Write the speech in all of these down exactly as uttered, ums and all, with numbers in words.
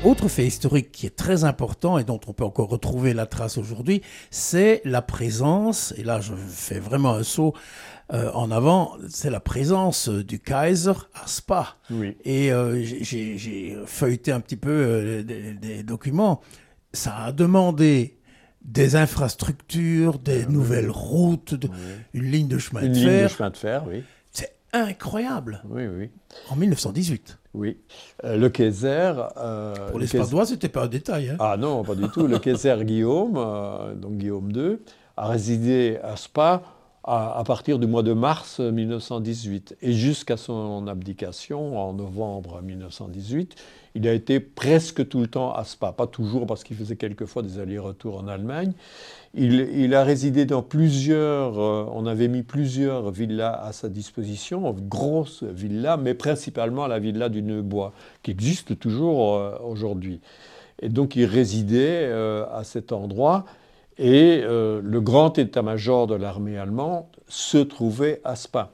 Autre fait historique qui est très important et dont on peut encore retrouver la trace aujourd'hui, c'est la présence, et là je fais vraiment un saut euh, en avant, c'est la présence du Kaiser à Spa. Oui. Et euh, j'ai, j'ai feuilleté un petit peu euh, des, des documents. Ça a demandé des infrastructures, des Euh, nouvelles oui. routes, de, Oui. une ligne de chemin Une de ligne fer. de chemin de fer, oui. C'est incroyable. Oui, oui. En mille neuf cent dix-huit. Oui. Euh, le Kaiser... Euh, Pour le les Kaiser... Spadois, c'était pas un détail. Hein. Ah non, pas du tout. Le Kaiser Guillaume, euh, donc Guillaume deux, a résidé à Spa à, à partir du mois de mars mille neuf cent dix-huit. Et jusqu'à son abdication en novembre mille neuf cent dix-huit, il a été presque tout le temps à Spa. Pas toujours, parce qu'il faisait quelquefois des allers-retours en Allemagne. Il, il a résidé dans plusieurs, euh, on avait mis plusieurs villas à sa disposition, grosses villas, mais principalement la villa du Neubois, qui existe toujours euh, aujourd'hui. Et donc il résidait euh, à cet endroit, et euh, le grand état-major de l'armée allemande se trouvait à Spa.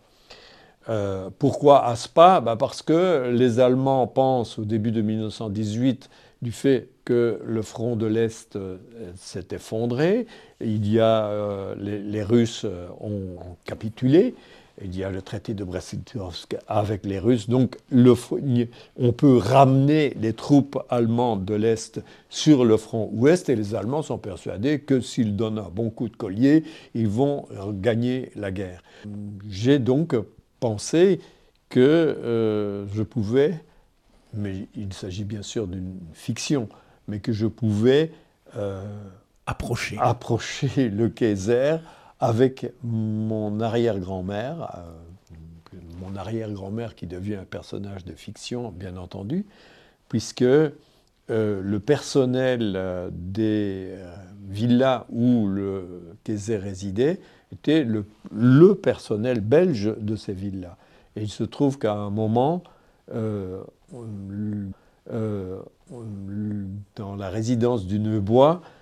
Euh, pourquoi à Spa? Ben parce que les Allemands pensent au début de mille neuf cent dix-huit du fait que le front de l'Est euh, s'est effondré. Il y a, euh, les, les Russes ont, ont capitulé. Il y a le traité de Brest-Litovsk avec les Russes. Donc le, on peut ramener les troupes allemandes de l'Est sur le front Ouest, et les Allemands sont persuadés que s'ils donnent un bon coup de collier, ils vont gagner la guerre. J'ai donc pensé que euh, je pouvais, mais il s'agit bien sûr d'une fiction, mais que je pouvais euh, approcher. approcher le Kaiser avec mon arrière-grand-mère, euh, mon arrière-grand-mère qui devient un personnage de fiction, bien entendu, puisque euh, le personnel euh, des euh, villas où le Kaiser résidait était le, le personnel belge de ces villas. Et il se trouve qu'à un moment, euh, euh, euh, dans la résidence du Neubois,